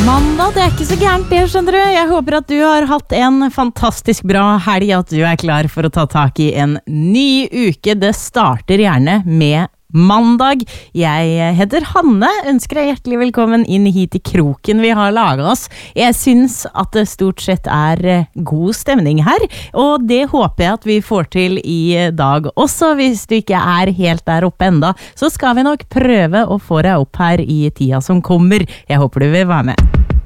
Mandag, det ikke så gærent det, skjønner du. Jeg håper at du har hatt en fantastisk bra helg, at du klar for å ta tak i en ny uke. Det starter gjerne med mandag. Jeg heter Hanne, ønsker deg hjertelig velkommen inn hit i kroken vi har laget oss. Jeg synes at det stort sett god stemning her, og det håper jeg at vi får til i dag også. Hvis du ikke helt der oppe enda, så skal vi nok prøve å få deg opp her i tida som kommer. Jeg håper du vil være med.